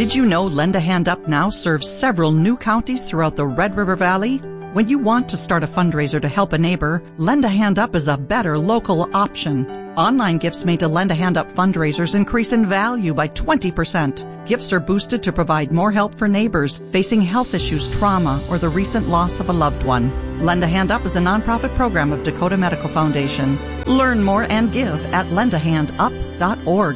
Did you know Lend a Hand Up now serves several new counties throughout the Red River Valley? When you want to start a fundraiser to help a neighbor, Lend a Hand Up is a better local option. Online gifts made to Lend a Hand Up fundraisers increase in value by 20%. Gifts are boosted to provide more help for neighbors facing health issues, trauma, or the recent loss of a loved one. Lend a Hand Up is a nonprofit program of Dakota Medical Foundation. Learn more and give at lendahandup.org.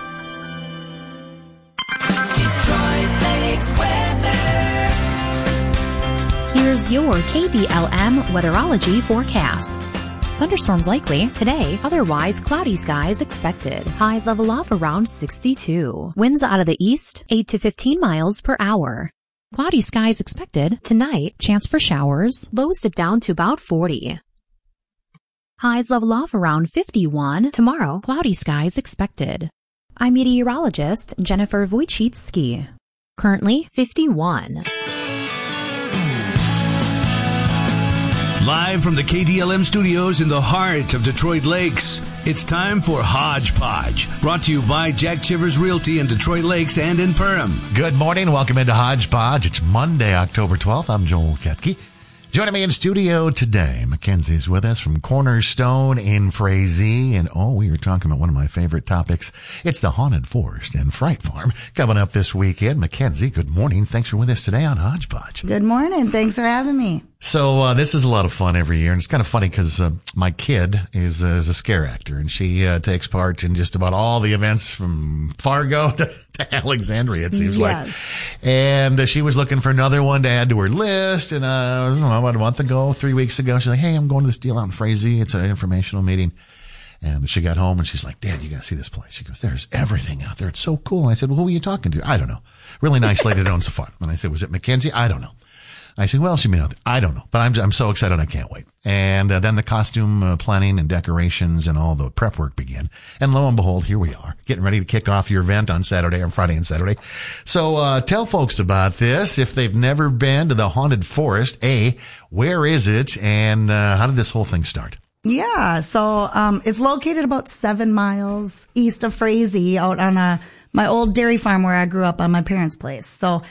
Here's your KDLM Weatherology forecast. Thunderstorms likely today, otherwise cloudy skies expected. Highs level off around 62. Winds out of the east, 8 to 15 miles per hour. Cloudy skies expected tonight, chance for showers, lows dip down to about 40. Highs level off around 51. Tomorrow, cloudy skies expected. I'm meteorologist Jennifer Wojcicki. Currently 51. Live from the KDLM studios in the heart of Detroit Lakes, it's time for Hodgepodge, brought to you by Jack Chivers Realty in Detroit Lakes and in Perham. Good morning. Welcome into Hodgepodge. It's Monday, October 12th. I'm Joel Ketke. Joining me in studio today, Mackenzie's with us from Cornerstone in Frazee. And we are talking about one of my favorite topics. It's the Haunted Forest and Fright Farm coming up this weekend. Mackenzie, good morning. Thanks for with us today on Hodgepodge. Good morning. Thanks for having me. So this is a lot of fun every year, and it's kind of funny because my kid is a scare actor, and she takes part in just about all the events from Fargo to Alexandria, it seems like. And she was looking for another one to add to her list, and about a month ago, 3 weeks ago, she's like, hey, I'm going to this deal out in Frazee. It's an informational meeting. And she got home, and she's like, Dad, you got to see this place. She goes, there's everything out there. It's so cool. And I said, well, who are you talking to? I don't know. Really nice lady that owns the farm. And I said, was it Mackenzie? I don't know. I said, well, she may not. I don't know, but I'm so excited. I can't wait. And then the costume planning and decorations and all the prep work began. And lo and behold, here we are getting ready to kick off your event on Saturday, on Friday and Saturday. So, tell folks about this. If they've never been to the Haunted Forest, where is it? And, how did this whole thing start? Yeah. So, it's located about 7 miles east of Frazee out on my old dairy farm where I grew up on my parents' place. So,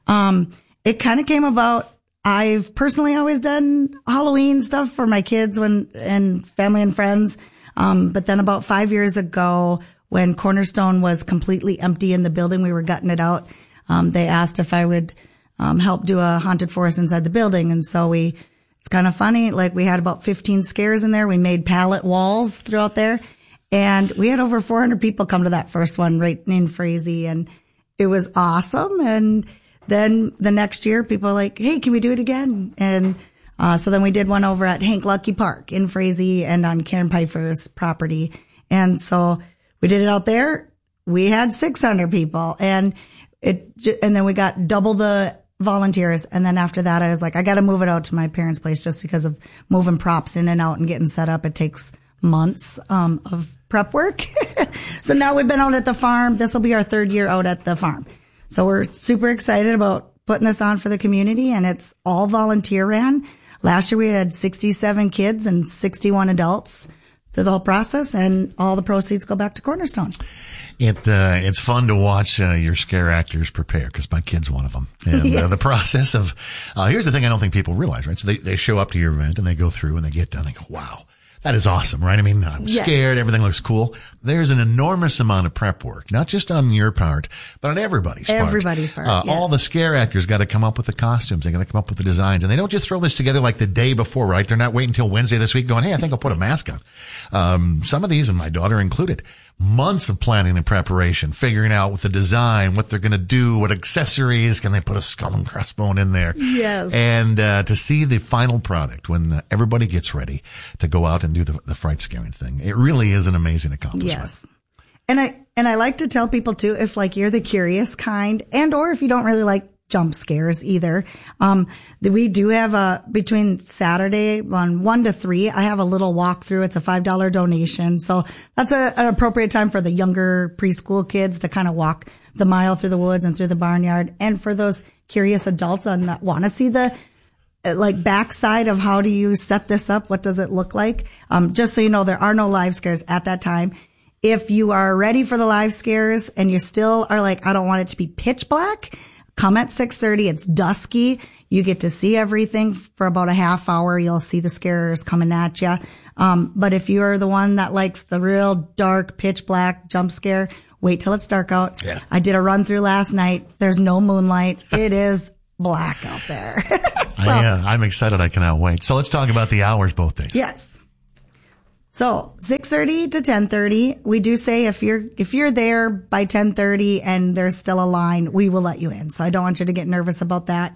it kind of came about. I've personally always done Halloween stuff for my kids and family and friends. But then about 5 years ago, when Cornerstone was completely empty in the building, we were gutting it out. They asked if I would, help do a haunted forest inside the building. And so it's kind of funny. Like we had about 15 scares in there. We made pallet walls throughout there, and we had over 400 people come to that first one right in Frazee, and it was awesome. And then the next year, people were like, hey, can we do it again? And so then we did one over at Hank Lucky Park in Frazee and on Karen Pfeiffer's property. And so we did it out there. We had 600 people, and then we got double the volunteers. And then after that, I was like, I got to move it out to my parents' place just because of moving props in and out and getting set up. It takes months of prep work. So now we've been out at the farm. This will be our 3rd year out at the farm. So we're super excited about putting this on for the community, and it's all volunteer ran. Last year we had 67 kids and 61 adults through the whole process, and all the proceeds go back to Cornerstone. It's fun to watch your scare actors prepare, because my kid's one of them. And Yes. The process of here's the thing I don't think people realize, right? So they show up to your event and they go through and they get done and go, wow. That is awesome, right? I mean, I'm scared. Everything looks cool. There's an enormous amount of prep work, not just on your part, but on everybody's part. Everybody's part, yes. All the scare actors got to come up with the costumes. They got to come up with the designs. And they don't just throw this together like the day before, right? They're not waiting until Wednesday this week going, hey, I think I'll put a mask on. Some of these, and my daughter included, months of planning and preparation, figuring out with the design, what they're going to do, what accessories, can they put a skull and crossbone in there? Yes. And to see the final product when everybody gets ready to go out and do the fright scaring thing, it really is an amazing accomplishment. Yes. And I like to tell people too, if like you're the curious kind, and or if you don't really like jump scares either, we do have between Saturday on 1 to 3, I have a little walkthrough. It's a $5 donation. So that's an appropriate time for the younger preschool kids to kind of walk the mile through the woods and through the barnyard. And for those curious adults that want to see the backside of how do you set this up? What does it look like? Just so you know, there are no live scares at that time. If you are ready for the live scares and you still are like, I don't want it to be pitch black, come at 6:30. It's dusky. You get to see everything for about a half hour. You'll see the scares coming at you. But if you're the one that likes the real dark, pitch black jump scare, wait till it's dark out. Yeah. I did a run through last night. There's no moonlight. It is black out there. So, I'm excited. I cannot wait. So let's talk about the hours both days. yes. So 6:30 to 10:30. We do say if you're there by 10:30 and there's still a line, we will let you in. So I don't want you to get nervous about that.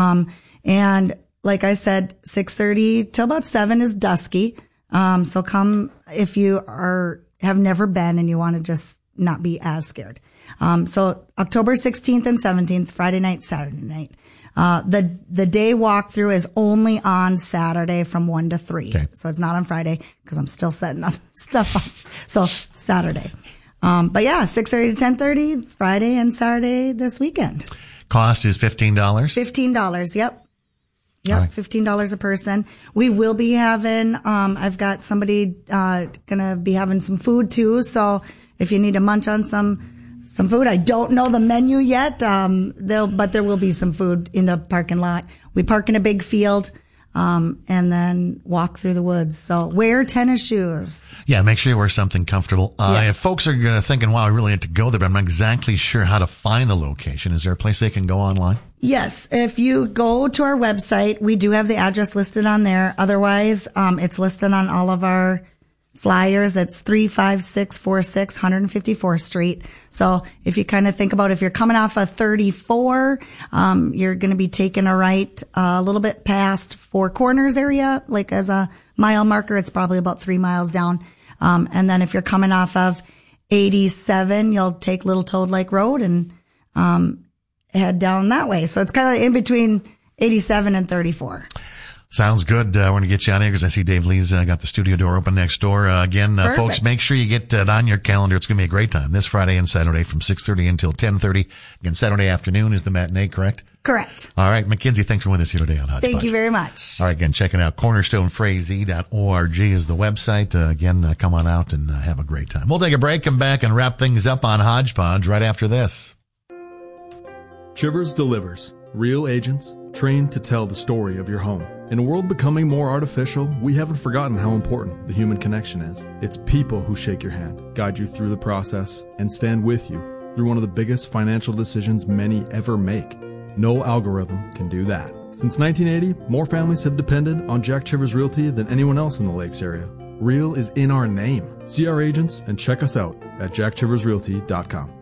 And like I said, 6:30 till about 7 is dusky. So come if you have never been and you want to just not be as scared. So October 16th and 17th, Friday night, Saturday night. The day walkthrough is only on Saturday from 1 to 3. Okay. So it's not on Friday because I'm still setting up stuff up. So Saturday. But yeah, 6:30 to 10:30, Friday and Saturday this weekend. Cost is $15. $15. Yep. Right. $15 a person. We will be having, I've got somebody, gonna be having some food too. So if you need to munch on some food, I don't know the menu yet. But there will be some food in the parking lot. We park in a big field, and then walk through the woods. So wear tennis shoes. Yeah, make sure you wear something comfortable. Yes. If folks are thinking, wow, I really need to go there, but I'm not exactly sure how to find the location, is there a place they can go online? Yes. If you go to our website, we do have the address listed on there. Otherwise, it's listed on all of our flyers. It's 35646 154th Street. So if you kind of think about if you're coming off of 34, you're going to be taking a right a little bit past Four Corners area, like as a mile marker. It's probably about 3 miles down. And then if you're coming off of 87, you'll take Little Toad Lake Road and head down that way. So it's kind of in between 87 and 34. Sounds good. We're going to get you out of here because I see Dave Lee's got the studio door open next door. Again, folks, make sure you get it on your calendar. It's going to be a great time this Friday and Saturday from 6:30 until 10:30. Again, Saturday afternoon is the matinee, correct? Correct. All right. Mackenzie, thanks for with us here today on Hodgepodge. Thank you very much. All right. Again, check it out. CornerstoneFrazee.org is the website. Again, come on out and have a great time. We'll take a break, come back and wrap things up on Hodgepodge right after this. Chivers delivers. Real agents trained to tell the story of your home. In a world becoming more artificial, we haven't forgotten how important the human connection is. It's people who shake your hand, guide you through the process, and stand with you through one of the biggest financial decisions many ever make. No algorithm can do that. Since 1980, more families have depended on Jack Chivers Realty than anyone else in the Lakes area. Real is in our name. See our agents and check us out at jackchiversrealty.com.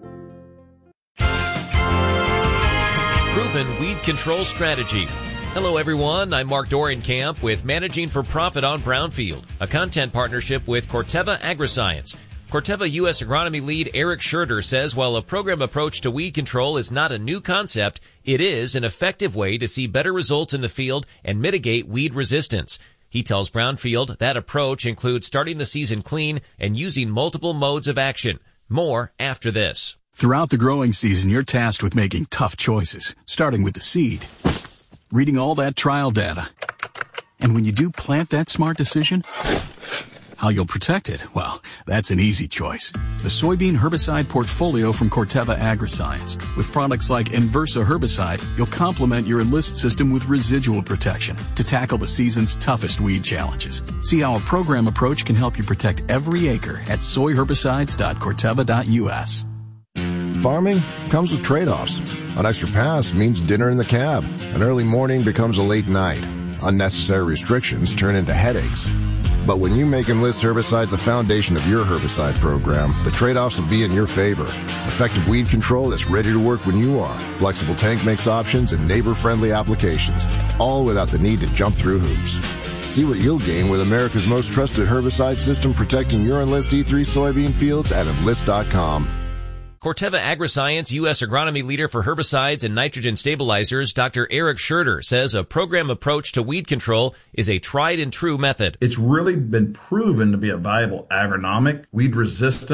Proven weed control strategy. Hello everyone, I'm Mark Dorenkamp with Managing for Profit on Brownfield, a content partnership with Corteva Agriscience. Corteva U.S. agronomy lead Eric Scherder says while a program approach to weed control is not a new concept, it is an effective way to see better results in the field and mitigate weed resistance. He tells Brownfield that approach includes starting the season clean and using multiple modes of action. More after this. Throughout the growing season, you're tasked with making tough choices, starting with the seed, reading all that trial data. And when you do plant that smart decision, how you'll protect it, well, that's an easy choice. The soybean herbicide portfolio from Corteva Agriscience. With products like Inversa herbicide, you'll complement your Enlist system with residual protection to tackle the season's toughest weed challenges. See how a program approach can help you protect every acre at soyherbicides.corteva.us. Farming comes with trade-offs. An extra pass means dinner in the cab. An early morning becomes a late night. Unnecessary restrictions turn into headaches. But when you make Enlist herbicides the foundation of your herbicide program, the trade-offs will be in your favor. Effective weed control that's ready to work when you are. Flexible tank mix options and neighbor-friendly applications, all without the need to jump through hoops. See what you'll gain with America's most trusted herbicide system protecting your Enlist E3 soybean fields at Enlist.com. Corteva Agriscience U.S. agronomy leader for herbicides and nitrogen stabilizers, Dr. Eric Scherder, says a program approach to weed control is a tried and true method. It's really been proven to be a viable agronomic, weed resistance,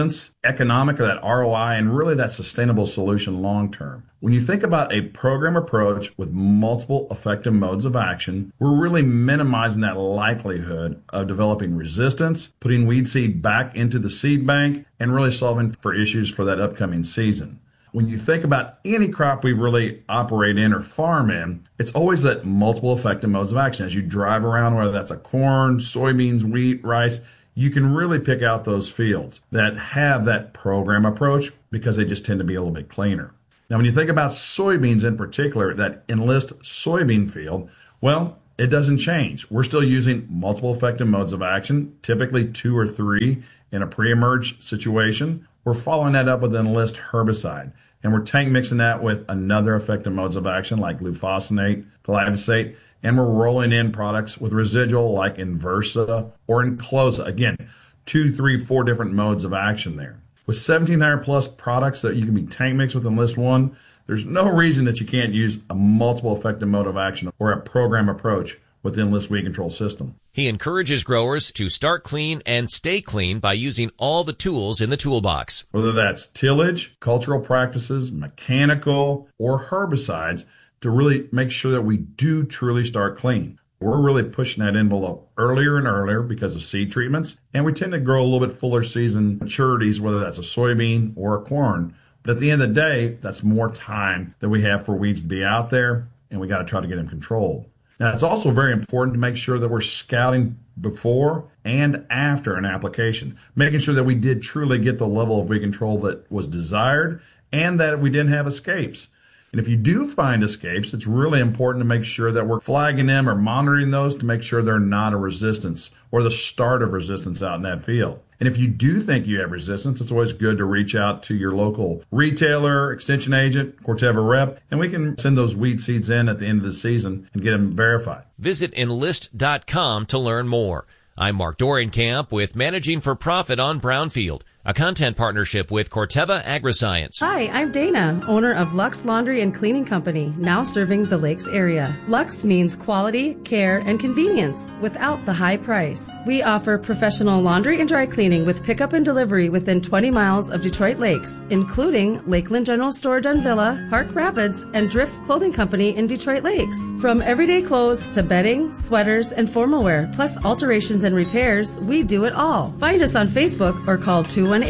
economic or that ROI and really that sustainable solution long term. When you think about a program approach with multiple effective modes of action, we're really minimizing that likelihood of developing resistance, putting weed seed back into the seed bank, and really solving for issues for that upcoming season. When you think about any crop we really operate in or farm in, it's always that multiple effective modes of action. As you drive around, whether that's a corn, soybeans, wheat, rice, you can really pick out those fields that have that program approach because they just tend to be a little bit cleaner. Now, when you think about soybeans in particular, that Enlist soybean field, well, it doesn't change. We're still using multiple effective modes of action, typically 2 or 3 in a pre-emerge situation. We're following that up with an Enlist herbicide, and we're tank mixing that with another effective modes of action like glufosinate, glyphosate, and we're rolling in products with residual like Inversa or Enclosa. Again, 2, 3, 4 different modes of action there. With 1,700 plus products that you can be tank mixed with Enlist One, there's no reason that you can't use a multiple effective mode of action or a program approach with the Enlist Weed Control System. He encourages growers to start clean and stay clean by using all the tools in the toolbox. Whether that's tillage, cultural practices, mechanical, or herbicides, to really make sure that we do truly start clean. We're really pushing that envelope earlier and earlier because of seed treatments, and we tend to grow a little bit fuller season maturities, whether that's a soybean or a corn. But at the end of the day, that's more time that we have for weeds to be out there, and we got to try to get them controlled. Now, it's also very important to make sure that we're scouting before and after an application, making sure that we did truly get the level of weed control that was desired and that we didn't have escapes. And if you do find escapes, it's really important to make sure that we're flagging them or monitoring those to make sure they're not a resistance or the start of resistance out in that field. And if you do think you have resistance, it's always good to reach out to your local retailer, extension agent, Corteva rep, and we can send those weed seeds in at the end of the season and get them verified. Visit Enlist.com to learn more. I'm Mark Dorenkamp with Managing for Profit on Brownfield, a content partnership with Corteva Agriscience. Hi, I'm Dana, owner of Lux Laundry and Cleaning Company, now serving the Lakes area. Lux means quality, care, and convenience without the high price. We offer professional laundry and dry cleaning with pickup and delivery within 20 miles of Detroit Lakes, including Lakeland General Store Dunvilla, Park Rapids, and Drift Clothing Company in Detroit Lakes. From everyday clothes to bedding, sweaters, and formal wear, plus alterations and repairs, we do it all. Find us on Facebook or call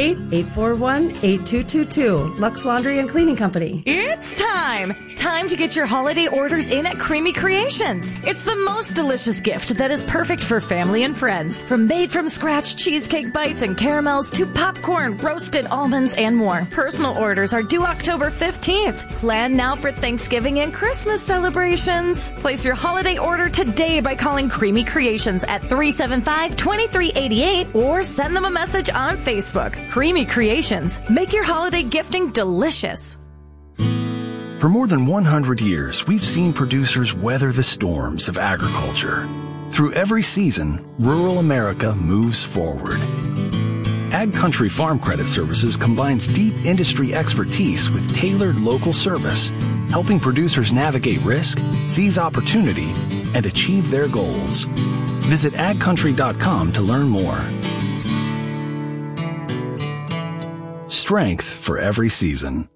218-841-8222. Lux Laundry and Cleaning Company. It's time! Time to get your holiday orders in at Creamy Creations. It's the most delicious gift that is perfect for family and friends. From made-from-scratch cheesecake bites and caramels to popcorn, roasted almonds, and more. Personal orders are due October 15th. Plan now for Thanksgiving and Christmas celebrations. Place your holiday order today by calling Creamy Creations at 375-2388 or send them a message on Facebook. Creamy Creations. Make your holiday gifting delicious. For more than 100 years, we've seen producers weather the storms of agriculture. Through every season, rural America moves forward. Ag Country Farm Credit Services combines deep industry expertise with tailored local service, helping producers navigate risk, seize opportunity, and achieve their goals. Visit agcountry.com to learn more. Strength for every season.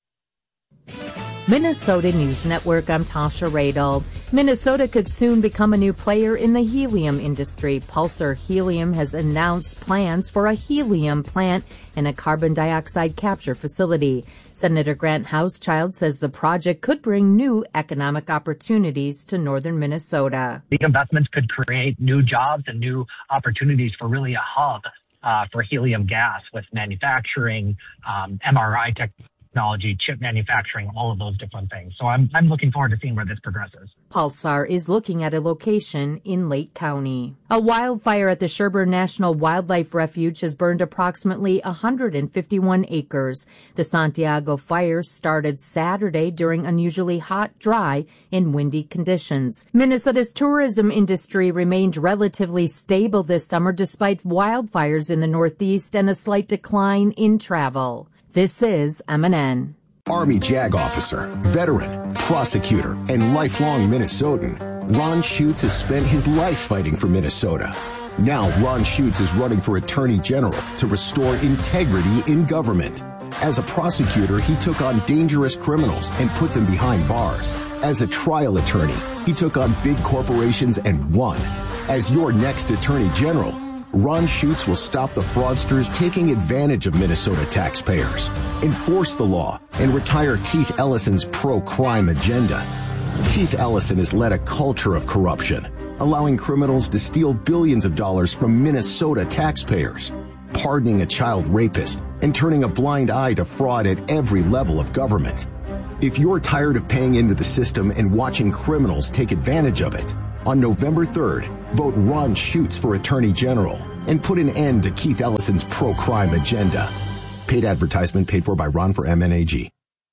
Minnesota News Network, I'm Tasha Radel. Minnesota could soon become a new player in the helium industry. Pulsar Helium has announced plans for a helium plant and a carbon dioxide capture facility. Senator Grant Hauschild says the project could bring new economic opportunities to northern Minnesota. The investments could create new jobs and new opportunities for really a hub for helium gas with manufacturing, MRI technology, chip manufacturing, all of those different things. So I'm looking forward to seeing where this progresses. Pulsar is looking at a location in Lake County. A wildfire at the Sherburne National Wildlife Refuge has burned approximately 151 acres. The Santiago fire started Saturday during unusually hot, dry, and windy conditions. Minnesota's tourism industry remained relatively stable this summer despite wildfires in the Northeast and a slight decline in travel. This is MNN. Army JAG officer, veteran, prosecutor, and lifelong Minnesotan, Ron Schutz has spent his life fighting for Minnesota. Now Ron Schutz is running for Attorney General to restore integrity in government. As a prosecutor, he took on dangerous criminals and put them behind bars. As a trial attorney, he took on big corporations and won. As your next Attorney General, Ron Schutz will stop the fraudsters taking advantage of Minnesota taxpayers, enforce the law, and retire Keith Ellison's pro-crime agenda. Keith Ellison has led a culture of corruption, allowing criminals to steal billions of dollars from Minnesota taxpayers, pardoning a child rapist, and turning a blind eye to fraud at every level of government. If you're tired of paying into the system and watching criminals take advantage of it, on November 3rd, vote Ron Schutz for Attorney General and put an end to Keith Ellison's pro-crime agenda. Paid advertisement paid for by Ron for MNAG.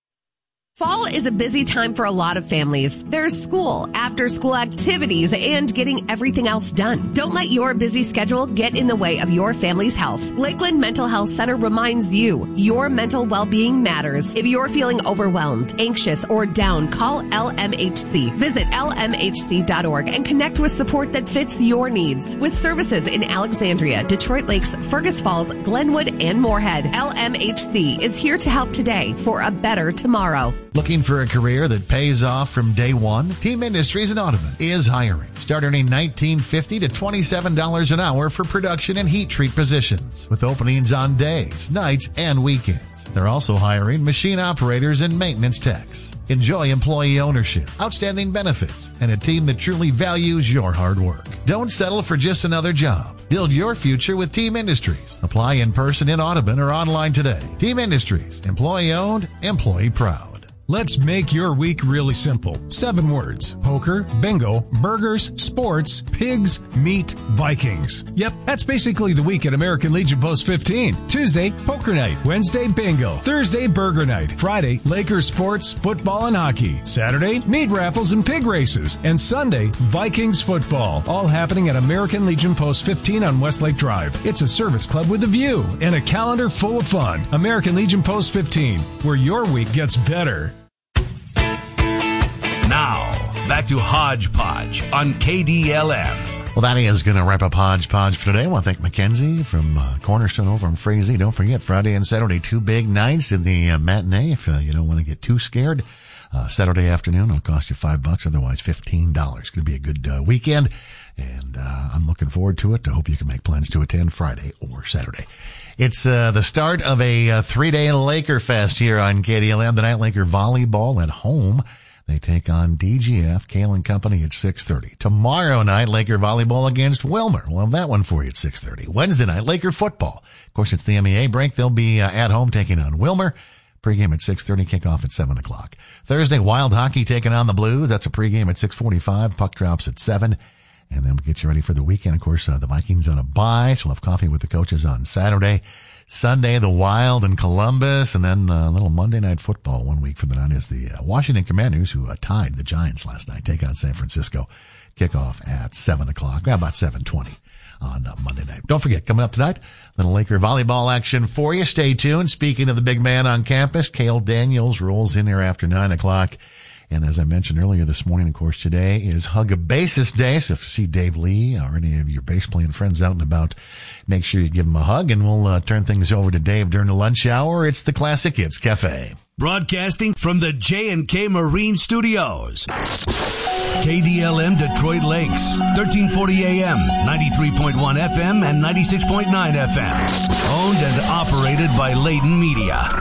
Fall is a busy time for a lot of families. There's school, after-school activities, and getting everything else done. Don't let your busy schedule get in the way of your family's health. Lakeland Mental Health Center reminds you, your mental well-being matters. If you're feeling overwhelmed, anxious, or down, call LMHC. Visit lmhc.org and connect with support that fits your needs. With services in Alexandria, Detroit Lakes, Fergus Falls, Glenwood, and Moorhead, LMHC is here to help today for a better tomorrow. Looking for a career that pays off from day one? Team Industries in Audubon is hiring. Start earning $19.50 to $27 an hour for production and heat treat positions, with openings on days, nights, and weekends. They're also hiring machine operators and maintenance techs. Enjoy employee ownership, outstanding benefits, and a team that truly values your hard work. Don't settle for just another job. Build your future with Team Industries. Apply in person in Audubon or online today. Team Industries, employee owned, employee proud. Let's make your week really simple. 7 words. Poker, bingo, burgers, sports, pigs, meat, Vikings. Yep, that's basically the week at American Legion Post 15. Tuesday, poker night. Wednesday, bingo. Thursday, burger night. Friday, Lakers sports, football, and hockey. Saturday, meat raffles and pig races. And Sunday, Vikings football. All happening at American Legion Post 15 on Westlake Drive. It's a service club with a view and a calendar full of fun. American Legion Post 15, where your week gets better. Now, back to Hodgepodge on KDLM. Well, that is going to wrap up Hodgepodge for today. I want to thank Mackenzie from Cornerstone over in Frazee. Don't forget, Friday and Saturday, 2 big nights in the matinee. If you don't want to get too scared, Saturday afternoon will cost you $5, otherwise $15. It's going to be a good weekend, and I'm looking forward to it. I hope you can make plans to attend Friday or Saturday. It's the start of a 3-day Laker Fest here on KDLM. Tonight, Laker volleyball at home. They take on DGF, Kale and Company at 6:30. Tomorrow night, Laker volleyball against Wilmer. We'll have that one for you at 6:30. Wednesday night, Laker football. Of course, it's the MEA break. They'll be at home taking on Wilmer. Pregame at 6:30, kickoff at 7 o'clock. Thursday, Wild Hockey taking on the Blues. That's a pregame at 6:45. Puck drops at 7. And then we'll get you ready for the weekend. Of course, the Vikings on a bye, so we'll have coffee with the coaches on Saturday. Sunday, the Wild in Columbus, and then a little Monday Night Football 1 week from the night is the Washington Commanders, who tied the Giants last night, take on San Francisco. Kickoff at 7 o'clock, about 7:20 on Monday night. Don't forget, coming up tonight, little Laker volleyball action for you. Stay tuned. Speaking of the big man on campus, Cale Daniels rolls in there after 9 o'clock. And as I mentioned earlier this morning, of course, today is Hug a Bassist Day. So if you see Dave Lee or any of your bass playing friends out and about, make sure you give them a hug, and we'll turn things over to Dave during the lunch hour. It's the Classic Hits Cafe. Broadcasting from the J&K Marine Studios. KDLM Detroit Lakes, 1340 AM, 93.1 FM, and 96.9 FM. Owned and operated by Layton Media.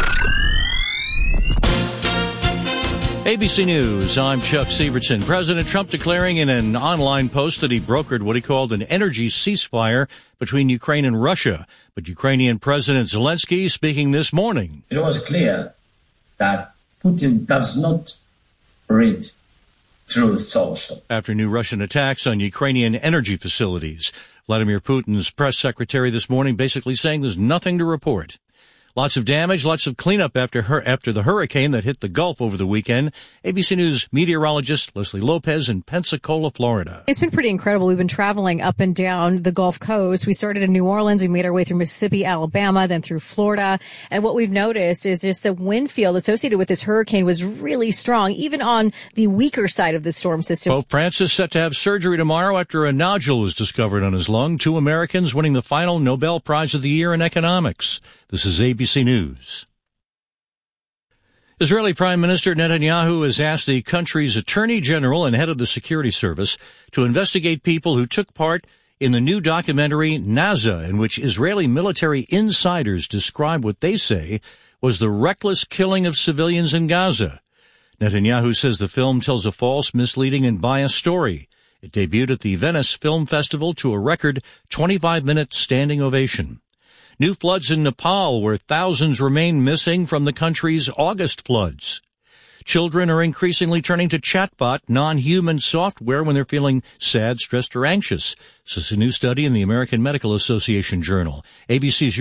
ABC News, I'm Chuck Sievertson. President Trump declaring in an online post that he brokered what he called an energy ceasefire between Ukraine and Russia. But Ukrainian President Zelensky speaking this morning. It was clear that Putin does not read Truth Social. After new Russian attacks on Ukrainian energy facilities, Vladimir Putin's press secretary this morning basically saying there's nothing to report. Lots of damage, lots of cleanup after the hurricane that hit the Gulf over the weekend. ABC News meteorologist Leslie Lopez in Pensacola, Florida. It's been pretty incredible. We've been traveling up and down the Gulf Coast. We started in New Orleans. We made our way through Mississippi, Alabama, then through Florida. And what we've noticed is just the wind field associated with this hurricane was really strong, even on the weaker side of the storm system. Pope Francis set to have surgery tomorrow after a nodule was discovered on his lung. 2 Americans winning the final Nobel Prize of the Year in economics. This is ABC News. Israeli Prime Minister Netanyahu has asked the country's Attorney General and head of the security service to investigate people who took part in the new documentary Naza, in which Israeli military insiders describe what they say was the reckless killing of civilians in Gaza. Netanyahu says the film tells a false, misleading, and biased story. It debuted at the Venice Film Festival to a record 25-minute standing ovation. New floods in Nepal, where thousands remain missing from the country's August floods. Children are increasingly turning to chatbot, non-human software when they're feeling sad, stressed, or anxious. This is a new study in the American Medical Association Journal. ABC's